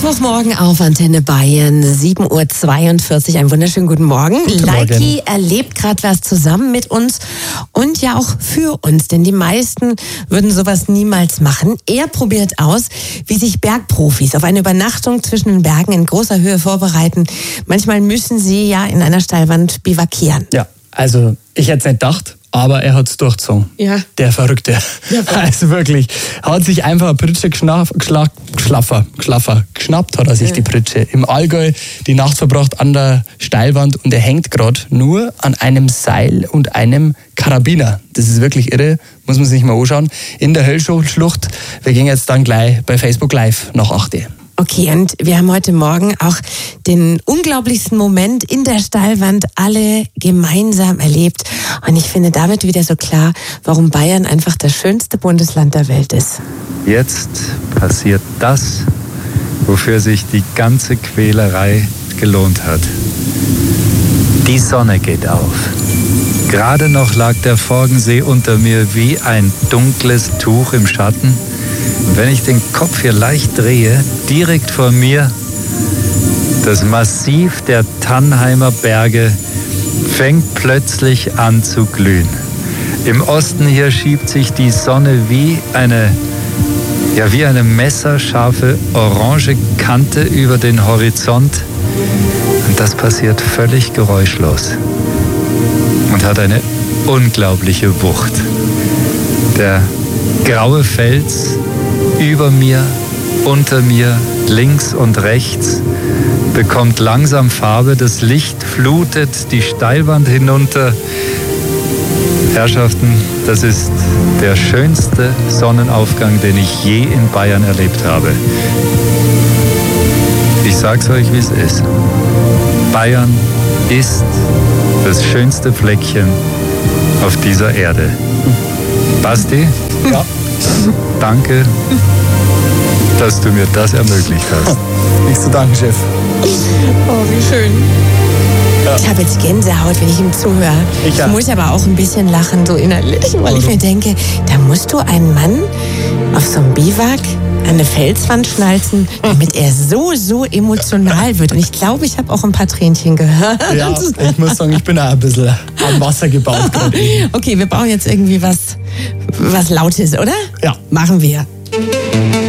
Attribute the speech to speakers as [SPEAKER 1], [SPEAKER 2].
[SPEAKER 1] Mittwochmorgen auf Antenne Bayern, 7:42 Uhr. Einen wunderschönen guten Morgen. Leiki erlebt gerade was zusammen mit uns und ja auch für uns, denn die meisten würden sowas niemals machen. Er probiert aus, wie sich Bergprofis auf eine Übernachtung zwischen den Bergen in großer Höhe vorbereiten. Manchmal müssen sie ja in einer Steilwand bivakieren.
[SPEAKER 2] Ja, also ich hätte es nicht gedacht. Aber er hat es durchgezogen.
[SPEAKER 1] Ja.
[SPEAKER 2] Der Verrückte. Ja, also wirklich. Hat sich einfach eine Pritsche geschnappt hat er sich die Pritsche. Im Allgäu die Nacht verbracht an der Steilwand und er hängt gerade nur an einem Seil und einem Karabiner. Das ist wirklich irre, muss man sich mal anschauen. In der Höllschlucht. Wir gehen jetzt dann gleich bei Facebook Live nach 8 Uhr.
[SPEAKER 1] Okay, und wir haben heute Morgen auch den unglaublichsten Moment in der Steilwand alle gemeinsam erlebt. Und ich finde, da wird wieder so klar, warum Bayern einfach das schönste Bundesland der Welt ist.
[SPEAKER 3] Jetzt passiert das, wofür sich die ganze Quälerei gelohnt hat. Die Sonne geht auf. Gerade noch lag der Forgensee unter mir wie ein dunkles Tuch im Schatten. Und wenn ich den Kopf hier leicht drehe, direkt vor mir, das Massiv der Tannheimer Berge fängt plötzlich an zu glühen. Im Osten hier schiebt sich die Sonne wie eine messerscharfe orange Kante über den Horizont. Und das passiert völlig geräuschlos und hat eine unglaubliche Wucht. Der graue Fels über mir, unter mir, links und rechts bekommt langsam Farbe. Das Licht flutet die Steilwand hinunter. Herrschaften, das ist der schönste Sonnenaufgang, den ich je in Bayern erlebt habe. Ich sag's euch, wie es ist. Bayern ist das schönste Fleckchen auf dieser Erde. Basti?
[SPEAKER 2] Ja.
[SPEAKER 3] Danke, dass du mir das ermöglicht hast.
[SPEAKER 2] Nichts zu danken, Chef.
[SPEAKER 1] Oh, wie schön. Ja. Ich habe jetzt Gänsehaut, wenn ich ihm zuhöre. Ich muss aber auch ein bisschen lachen, so innerlich, weil ich mir denke, da musst du einen Mann auf so einem Biwak an eine Felswand schnalzen, damit er so emotional wird. Und ich glaube, ich habe auch ein paar Tränchen gehört.
[SPEAKER 2] Ja, ich muss sagen, ich bin auch ein bisschen am Wasser gebaut gerade.
[SPEAKER 1] Okay, wir brauchen jetzt irgendwie was Lautes, oder?
[SPEAKER 2] Ja.
[SPEAKER 1] Machen wir.